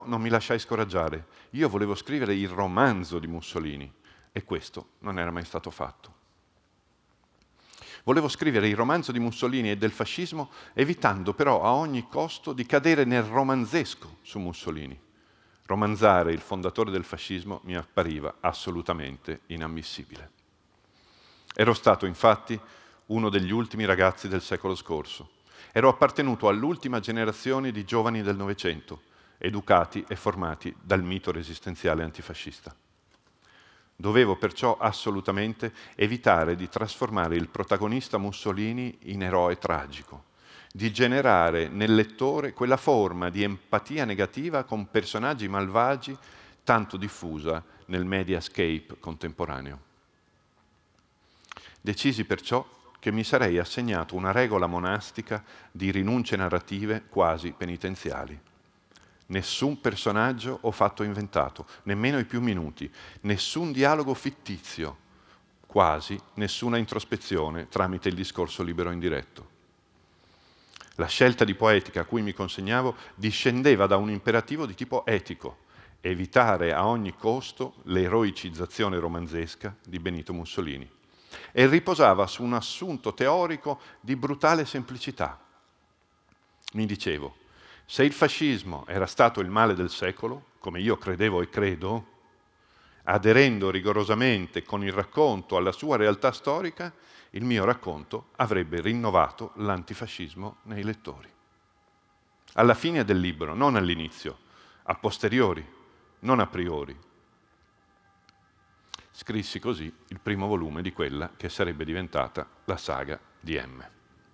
non mi lasciai scoraggiare. Io volevo scrivere il romanzo di Mussolini e questo non era mai stato fatto. Volevo scrivere il romanzo di Mussolini e del fascismo, evitando però a ogni costo di cadere nel romanzesco su Mussolini. Romanzare il fondatore del fascismo mi appariva assolutamente inammissibile. Ero stato, infatti, uno degli ultimi ragazzi del secolo scorso. Ero appartenuto all'ultima generazione di giovani del Novecento, educati e formati dal mito resistenziale antifascista. Dovevo perciò assolutamente evitare di trasformare il protagonista Mussolini in eroe tragico, di generare nel lettore quella forma di empatia negativa con personaggi malvagi tanto diffusa nel mediascape contemporaneo. Decisi perciò che mi sarei assegnato una regola monastica di rinunce narrative quasi penitenziali. Nessun personaggio ho fatto inventato, nemmeno i più minuti, nessun dialogo fittizio, quasi nessuna introspezione tramite il discorso libero indiretto. La scelta di poetica a cui mi consegnavo discendeva da un imperativo di tipo etico, evitare a ogni costo l'eroicizzazione romanzesca di Benito Mussolini, e riposava su un assunto teorico di brutale semplicità. Mi dicevo, se il fascismo era stato il male del secolo, come io credevo e credo, aderendo rigorosamente con il racconto alla sua realtà storica, il mio racconto avrebbe rinnovato l'antifascismo nei lettori. Alla fine del libro, non all'inizio, a posteriori, non a priori. Scrissi così il primo volume di quella che sarebbe diventata la saga di M.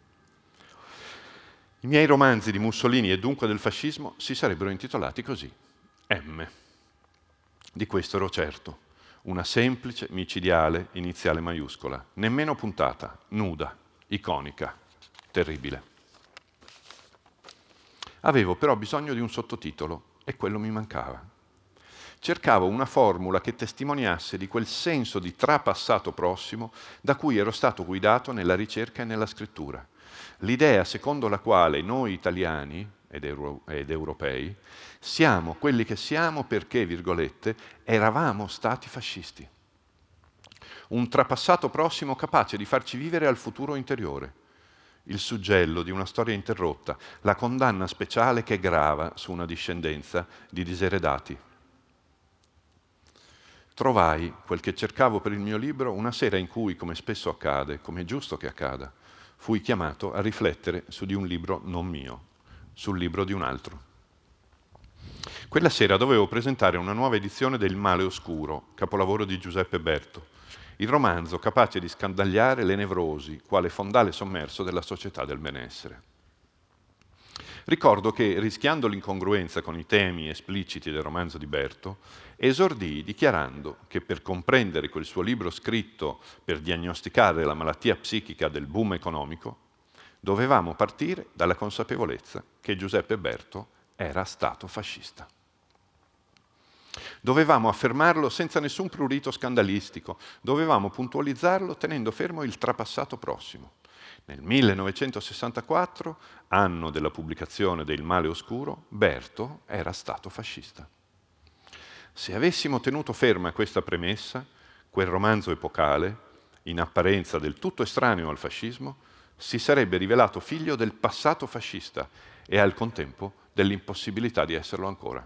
I miei romanzi di Mussolini e dunque del fascismo si sarebbero intitolati così, M. Di questo ero certo, una semplice, micidiale iniziale maiuscola, nemmeno puntata, nuda, iconica, terribile. Avevo però bisogno di un sottotitolo e quello mi mancava. Cercavo una formula che testimoniasse di quel senso di trapassato prossimo da cui ero stato guidato nella ricerca e nella scrittura. L'idea secondo la quale noi italiani ed europei siamo quelli che siamo perché, virgolette, eravamo stati fascisti. Un trapassato prossimo capace di farci vivere al futuro interiore. Il suggello di una storia interrotta, la condanna speciale che grava su una discendenza di diseredati. Trovai quel che cercavo per il mio libro una sera in cui, come spesso accade, come è giusto che accada, fui chiamato a riflettere su di un libro non mio, sul libro di un altro. Quella sera dovevo presentare una nuova edizione del Male Oscuro, capolavoro di Giuseppe Berto, il romanzo capace di scandagliare le nevrosi, quale fondale sommerso della società del benessere. Ricordo che, rischiando l'incongruenza con i temi espliciti del romanzo di Berto, esordii dichiarando che per comprendere quel suo libro scritto per diagnosticare la malattia psichica del boom economico, dovevamo partire dalla consapevolezza che Giuseppe Berto era stato fascista. Dovevamo affermarlo senza nessun prurito scandalistico, dovevamo puntualizzarlo tenendo fermo il trapassato prossimo. Nel 1964, anno della pubblicazione del Male Oscuro, Berto era stato fascista. Se avessimo tenuto ferma questa premessa, quel romanzo epocale, in apparenza del tutto estraneo al fascismo, si sarebbe rivelato figlio del passato fascista e al contempo dell'impossibilità di esserlo ancora.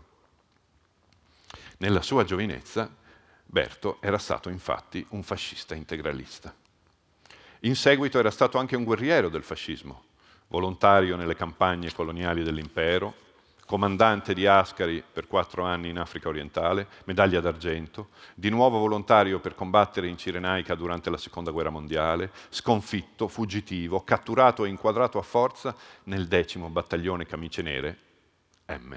Nella sua giovinezza, Berto era stato infatti un fascista integralista. In seguito era stato anche un guerriero del fascismo, volontario nelle campagne coloniali dell'impero, comandante di Ascari per 4 anni in Africa orientale, medaglia d'argento, di nuovo volontario per combattere in Cirenaica durante la Seconda Guerra Mondiale, sconfitto, fuggitivo, catturato e inquadrato a forza nel 10° battaglione Camicie Nere, M.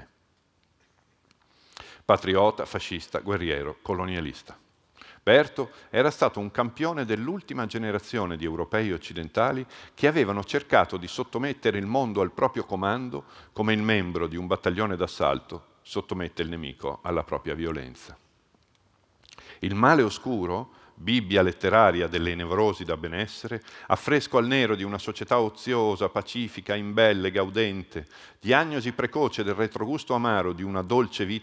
Patriota, fascista, guerriero, colonialista. Berto era stato un campione dell'ultima generazione di europei occidentali che avevano cercato di sottomettere il mondo al proprio comando come il membro di un battaglione d'assalto sottomette il nemico alla propria violenza. Il Male Oscuro Bibbia letteraria delle nevrosi da benessere, affresco al nero di una società oziosa, pacifica, imbelle, gaudente, diagnosi precoce del retrogusto amaro di una dolce vita